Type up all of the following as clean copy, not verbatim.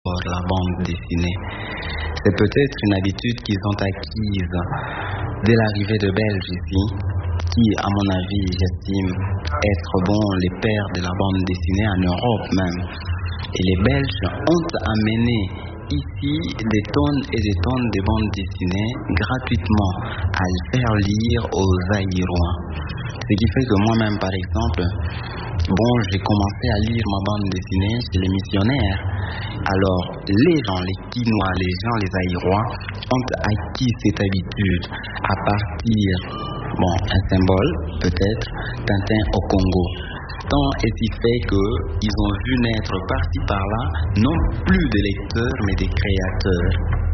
adorent la bande dessinée. C'est peut-être une habitude qu'ils ont acquise dès l'arrivée de Belges ici, qui, à mon avis, j'estime être les pères de la bande dessinée en Europe même. Et les Belges ont amené ici des tonnes et des tonnes de bandes dessinées gratuitement à le faire lire aux Zaïrois. Ce qui fait que moi-même, par exemple, j'ai commencé à lire ma bande dessinée chez les missionnaires. Alors, les gens, les Quinois, les Zaïrois ont acquis cette habitude à partir, un symbole, peut-être, Tintin au Congo. Tant est-il fait qu'ils ont vu naître par-ci par-là, non plus des lecteurs, mais des créateurs.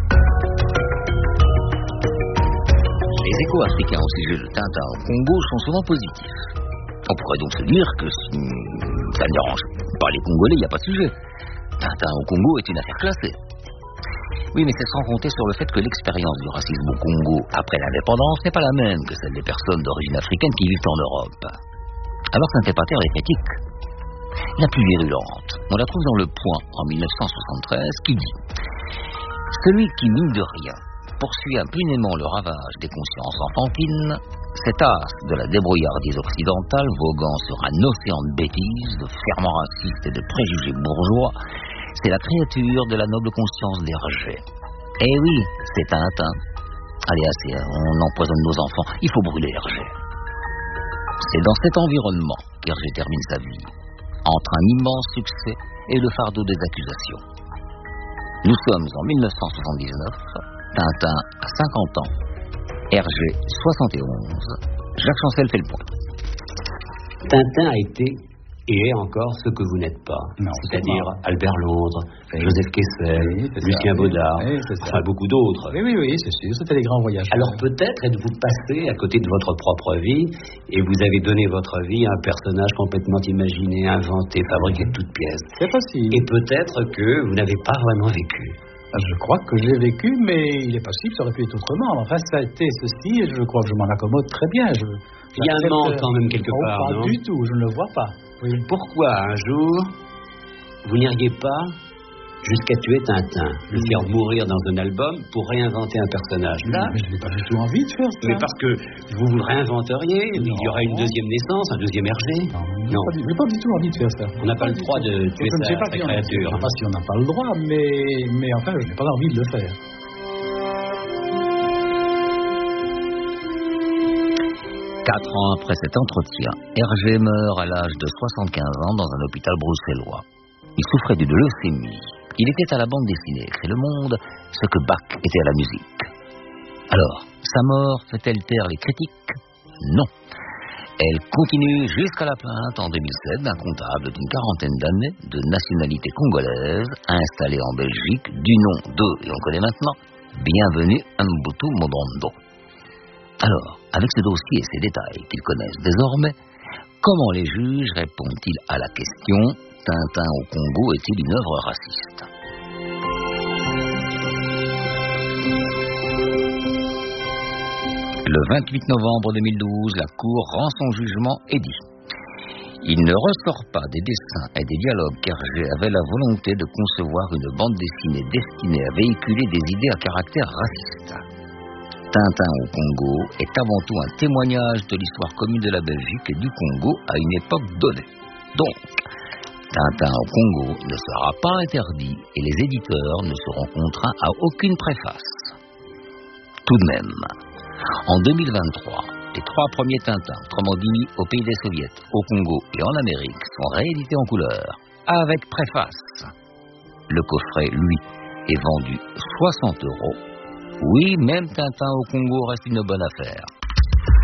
Les échos africains au sujet de Tintin au Congo sont souvent positifs. On pourrait donc se dire que si ça ne dérange pas les Congolais, il n'y a pas de sujet. Tintin au Congo est une affaire classée. Oui, mais c'est sans compter sur le fait que l'expérience du racisme au Congo après l'indépendance n'est pas la même que celle des personnes d'origine africaine qui vivent en Europe. Alors ça ne fait pas taire les critiques. La plus virulente, on la trouve dans Le Point en 1973 qui dit « Celui qui, mine de rien, poursuit impunément le ravage des consciences enfantines, cet as de la débrouillardise occidentale voguant sur un océan de bêtises, de ferments racistes et de préjugés bourgeois, c'est la créature de la noble conscience d'Hergé. Eh oui, c'est Tintin. Allez, assez, on empoisonne nos enfants, il faut brûler Hergé. » C'est dans cet environnement qu'Hergé termine sa vie, entre un immense succès et le fardeau des accusations. Nous sommes en 1979, Tintin a 50 ans, Hergé 71, Jacques Chancel fait le point. Tintin a été et est encore ce que vous n'êtes pas. Non, c'est-à-dire Albert Londres, Joseph Kessel, Lucien Baudard, beaucoup d'autres. Oui, c'est sûr, c'était les grands voyages. Alors peut-être êtes-vous passé à côté de votre propre vie et vous avez donné votre vie à un personnage complètement imaginé, inventé, fabriqué de toutes pièces. C'est possible. Et peut-être que vous n'avez pas vraiment vécu. Je crois que j'ai vécu, mais il est possible, ça aurait pu être autrement. Enfin, ça a été ceci et je crois que je m'en accommode très bien. Il y a un manque quand même quelque part, pas non ? Du tout, je ne le vois pas. Oui. Pourquoi un jour vous n'iriez pas jusqu'à tuer Tintin, le faire mourir dans un album pour réinventer un personnage? Là, mais je n'ai pas du tout envie de faire ça. Mais parce que vous le réinventeriez, il y aurait une deuxième naissance, un deuxième Hergé. Non. Je n'ai pas du tout envie de faire ça. On n'a pas le droit de tuer sa créature. Je ne sais pas si on n'a pas le droit, mais enfin, je n'ai pas envie de le faire. 4 ans après cet entretien, Hergé meurt à l'âge de 75 ans dans un hôpital bruxellois. Il souffrait d'une leucémie. Il était à la bande dessinée, écrit Le Monde, ce que Bach était à la musique. Alors, sa mort fait-elle taire les critiques? Non. Elle continue jusqu'à la plainte en 2007 d'un comptable d'une quarantaine d'années de nationalité congolaise installé en Belgique du nom de, et on connaît maintenant, Bienvenue Mbutu Mobondo. Alors, avec ce dossier et ces détails qu'ils connaissent désormais, comment les juges répondent-ils à la question « Tintin au Congo est-il une œuvre raciste ?» Le 28 novembre 2012, la Cour rend son jugement et dit « Il ne ressort pas des dessins et des dialogues qu'Hergé avait la volonté de concevoir une bande dessinée destinée à véhiculer des idées à caractère raciste. Tintin au Congo est avant tout un témoignage de l'histoire commune de la Belgique et du Congo à une époque donnée. Donc, Tintin au Congo ne sera pas interdit et les éditeurs ne seront contraints à aucune préface. Tout de même, en 2023, les 3 premiers Tintins, autrement dit au pays des Soviets, au Congo et en Amérique, sont réédités en couleur, avec préface. Le coffret, lui, est vendu 60 €. Oui, même Tintin au Congo reste une bonne affaire.